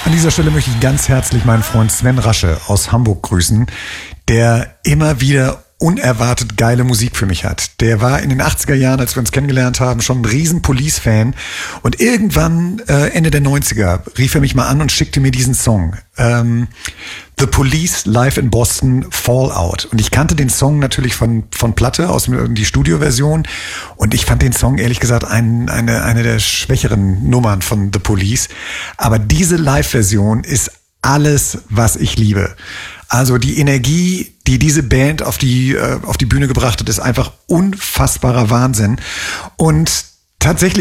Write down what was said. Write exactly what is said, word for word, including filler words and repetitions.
An dieser Stelle möchte ich ganz herzlich meinen Freund Sven Rasche aus Hamburg grüßen, der immer wieder unerwartet geile Musik für mich hat. Der war in den achtziger Jahren, als wir uns kennengelernt haben, schon ein riesen Police-Fan. Und irgendwann, äh, Ende der neunziger, rief er mich mal an und schickte mir diesen Song. Ähm, The Police live in Boston, Fallout. Und ich kannte den Song natürlich von von Platte, aus die Studioversion. Und ich fand den Song, ehrlich gesagt, ein, eine eine der schwächeren Nummern von The Police. Aber diese Live-Version ist alles, was ich liebe. Also die Energie, die diese Band auf die äh, auf die Bühne gebracht hat, ist einfach unfassbarer Wahnsinn. Und tatsächlich